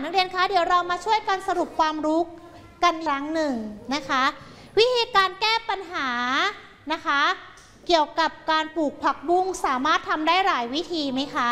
นักเรียนคะเดี๋ยวเรามาช่วยกันสรุปความรู้กันครั้งหนึ่งนะคะวิธีการแก้ปัญหานะคะเกี่ยวกับการปลูกผักบุ้งสามารถทำได้หลายวิธีไหมคะ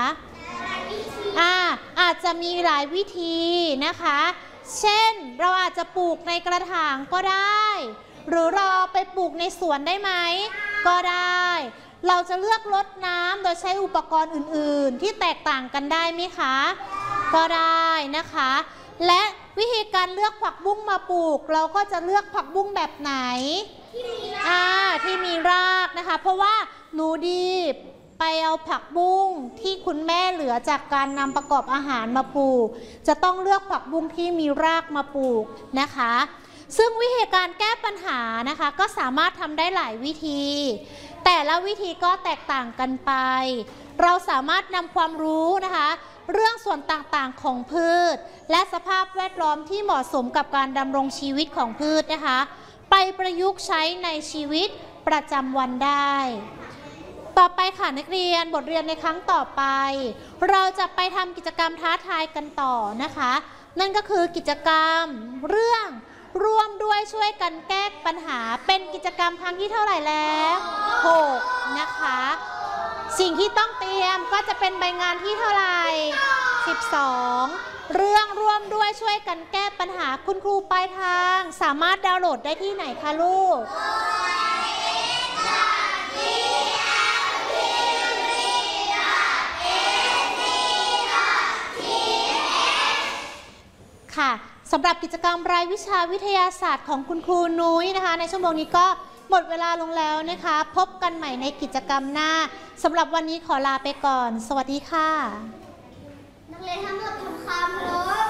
อาจจะมีหลายวิธีนะคะเช่นเราอาจจะปลูกในกระถางก็ได้หรือเราไปปลูกในสวนได้ไหมก็ได้เราจะเลือกรดน้ำโดยใช้อุปกรณ์อื่นๆที่แตกต่างกันได้ไหมคะก็ได้นะคะและวิธีการเลือกผักบุ้งมาปลูกเราก็จะเลือกผักบุ้งแบบไหนที่มีรากนะคะเพราะว่าหนูดีไปเอาผักบุ้งที่คุณแม่เหลือจากการนำประกอบอาหารมาปลูกจะต้องเลือกผักบุ้งที่มีรากมาปลูกนะคะซึ่งวิธีการแก้ปัญหานะคะก็สามารถทำได้หลายวิธีแต่ละวิธีก็แตกต่างกันไปเราสามารถนำความรู้นะคะเรื่องส่วนต่างๆของพืชและสภาพแวดล้อมที่เหมาะสมกับการดำรงชีวิตของพืชนะคะไปประยุกต์ใช้ในชีวิตประจำวันได้ต่อไปค่ะนักเรียนบทเรียนในครั้งต่อไปเราจะไปทำกิจกรรมท้าทายกันต่อนะคะนั่นก็คือกิจกรรมเรื่องร่วมด้วยช่วยกันแก้ปัญหาเป็นกิจกรรมครั้งที่เท่าไหร่แล้ว6นะคะสิ่งที่ต้องเตรียมก็จะเป็นใบงานที่เท่าไหร่12เรื่องร่วมด้วยช่วยกันแก้ปัญหาคุณครูปลายทางสามารถดาวน์โหลดได้ที่ไหนคะลูกค่ะสำหรับกิจกรรมรายวิชาวิทยาศาสตร์ของคุณครูนุ้ยนะคะในชั่วโมงนี้ก็หมดเวลาลงแล้วนะคะพบกันใหม่ในกิจกรรมหน้าสำหรับวันนี้ขอลาไปก่อนสวัสดีค่ะนักเรียนทั้งหมดทำความเคารพ